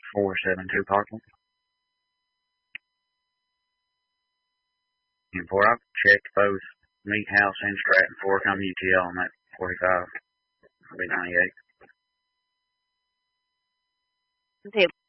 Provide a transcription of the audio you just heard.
472 Parkland. And before I checked both Meat House and Stratton, before I come to UTL on that 45, I'll be 98. Okay.